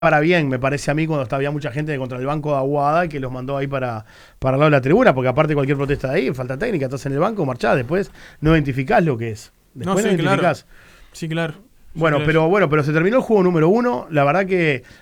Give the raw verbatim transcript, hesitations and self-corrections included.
para bien, me parece a mí, cuando estaba, había mucha gente contra el banco de Aguada que los mandó ahí para, para el lado de la tribuna, porque aparte cualquier protesta de ahí, falta técnica, estás en el banco, marchás, después no identificás lo que es. Después no, no, sí, identificás. Claro. Sí, claro. Bueno, sí, pero bueno, pero se terminó el juego número uno. La verdad que